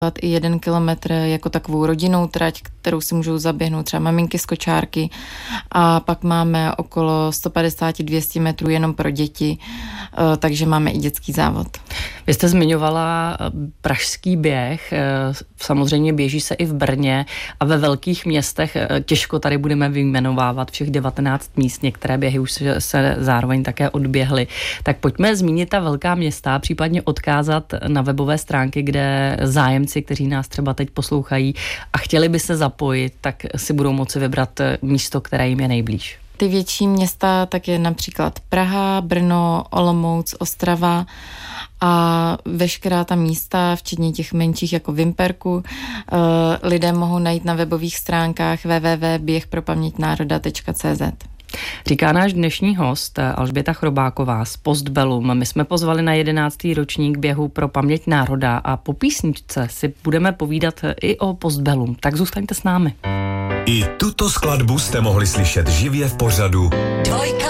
I 1 kilometr jako takovou rodinnou trať, kterou si můžou zaběhnout třeba maminky z kočárky, a pak máme okolo 150-200 metrů jenom pro děti, takže máme i dětský závod. Vy jste zmiňovala pražský běh, samozřejmě běží se i v Brně a ve velkých městech, těžko tady budeme vyjmenovávat všech 19 míst, některé běhy už se zároveň také odběhly. Tak pojďme zmínit ta velká města, případně odkázat na webové stránky, kde zájemci, kteří nás třeba teď poslouchají a chtěli by se zapojit, tak si budou moci vybrat místo, které jim je nejblíž. Ty větší města, tak je například Praha, Brno, Olomouc, Ostrava a veškerá ta místa, včetně těch menších jako Vimperku, lidé mohou najít na webových stránkách www.běhpropaměťnároda.cz. Říká náš dnešní host Alžběta Chrobáková z Postbellum. My jsme pozvali na 11. ročník běhu pro paměť národa a po písničce si budeme povídat i o Postbellum. Tak zůstaňte s námi. I tuto skladbu jste mohli slyšet živě v pořadu Dvojka.